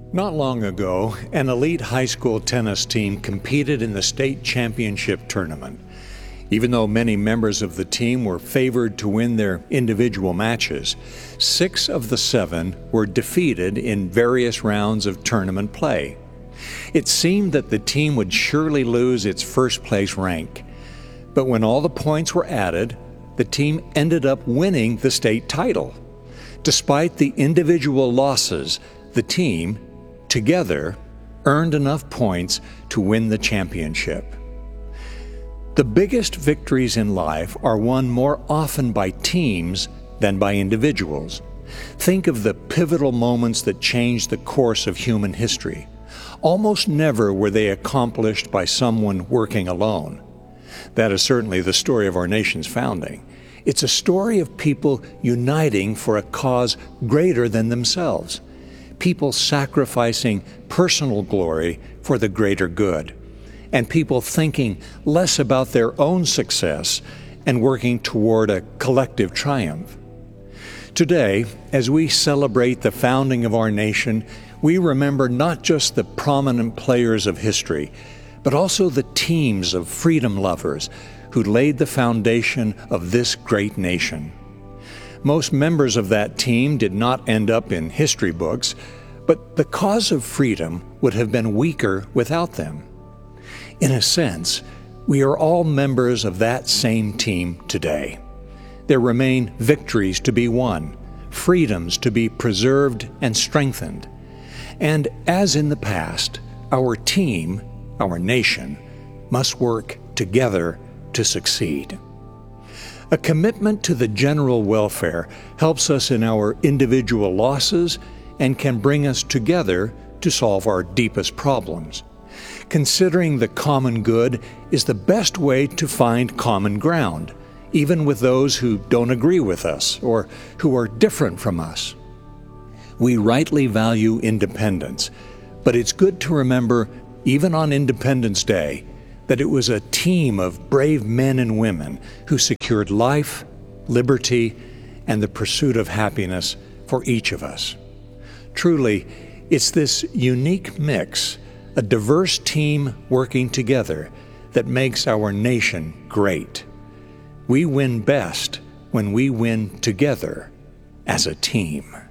Not long ago, an elite high school tennis team competed in the state championship tournament. Even though many members of the team were favored to win their individual matches, 6 of the 7 were defeated in various rounds of tournament play. It seemed that the team would surely lose its first-place rank. But when all the points were added, the team ended up winning the state title. Despite the individual losses, the team, together, earned enough points to win the championship. The biggest victories in life are won more often by teams than by individuals. Think of the pivotal moments that changed the course of human history. Almost never were they accomplished by someone working alone. That is certainly the story of our nation's founding. It's a story of people uniting for a cause greater than themselves. People sacrificing personal glory for the greater good, and people thinking less about their own success and working toward a collective triumph. Today, as we celebrate the founding of our nation, we remember not just the prominent players of history, but also the teams of freedom lovers who laid the foundation of this great nation. Most members of that team did not end up in history books, but the cause of freedom would have been weaker without them. In a sense, we are all members of that same team today. There remain victories to be won, freedoms to be preserved and strengthened. And as in the past, our team, our nation, must work together to succeed. A commitment to the general welfare helps us in our individual losses and can bring us together to solve our deepest problems. Considering the common good is the best way to find common ground, even with those who don't agree with us or who are different from us. We rightly value independence, but it's good to remember, even on Independence Day, that it was a team of brave men and women who secured life, liberty, and the pursuit of happiness for each of us. Truly, it's this unique mix, a diverse team working together, that makes our nation great. We win best when we win together as a team.